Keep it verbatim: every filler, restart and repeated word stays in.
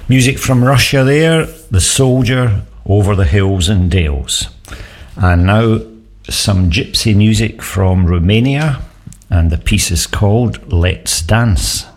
Music from Russia there, The Soldier, Over the Hills and Dales. And now some gypsy music from Romania, and the piece is called Let's Dance.